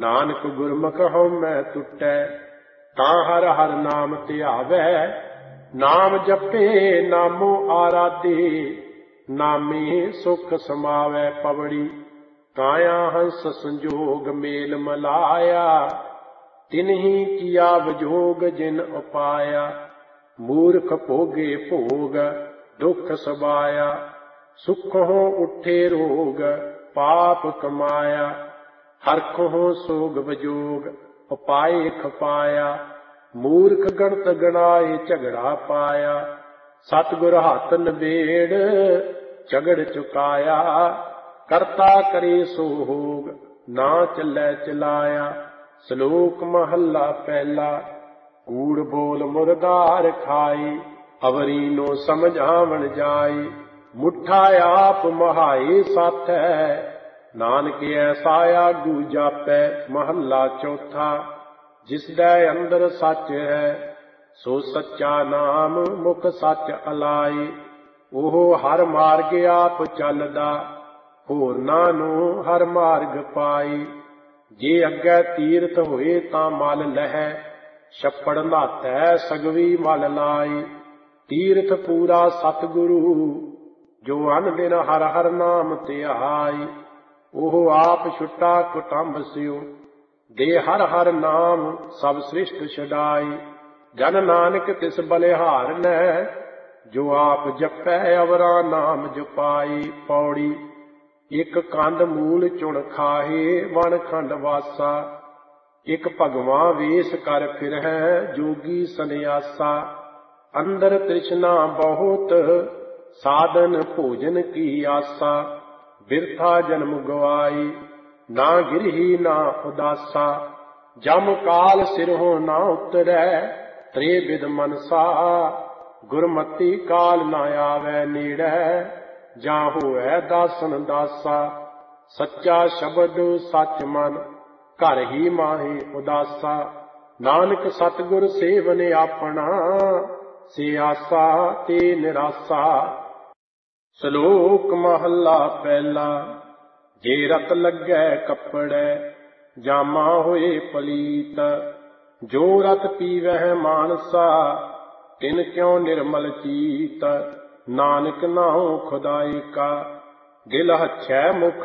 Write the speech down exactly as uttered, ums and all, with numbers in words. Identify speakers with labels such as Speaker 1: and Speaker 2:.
Speaker 1: नानक गुरमुख हउमੈ टुटै, तां हर हर नाम धियावै। नाम जपे नामो आराधे, नामे सुख समावै पवड़ी। काया हंस संजोग मेल मलाया, तिन्हि किया विजोग जिन उपाया। मूर्ख भोगे भोग दुख सबाया, सुखों उठे रोग पाप कमाया। हरखों सोग विजोग उपाय खपाया, मूर्ख गणत गणाए झगड़ा पाया। सतगुर हाथ नबेड़ झगड़ चुकाया, करता करे सो होग ना चलै चलाया। श्लोक महला पहला। कूड़ बोल मुर्दार खाई, अवरीनो समझावन जाई। मुठा आप महाए साथै, नानक ऐसा आगू जापै। महला चौथा। जिसदै अंदर सच है, सो सच्चा नाम मुख सच अलाई। ओह हर मार्ग आप चलदा, होरनां नूं हर मार्ग पाई। जे अग्गै तीरथ होए तां मल लहै, छप्पड़ नहातै सगवी मल लाई। तीरथ पूरा सतगुरु, जो अन दिन हर हर नाम धियाई। ओह आप छुटा कुटुंब सिउ, दे हर हर नाम सब सृष्ट छुडाई। जन नानक तिस बलिहार नै, जो आप जपै अवरा नाम जपाई। पौड़ी। एक कंद मूल चुन खाहे, वन खंड वासा। एक भगवां वेश कर फिरहै, जोगी सन्यासा। अंदर तृष्णा बहुत, साधन भोजन की आसा। बिरथा जन्म गवाई, ना गिरही ना उदासा। जम काल सिरहों ना उतरै, त्रेविध मनसा। गुरमति काल ना आवै नेड़ै, जां होवै दासन दासा। सच्चा शब्द सच मन, घर ही माहे उदासा। नानक सतगुर सेवन आपना, से आसा ते निरासा। श्लोक महला पहला। जे रत लगै कपड़ै, जामा होए पलीत। जो रत पीवै मानसा, तिन क्यों निर्मल चीत। नानक नाउँ खुदाई का, दिल हच्छै मुख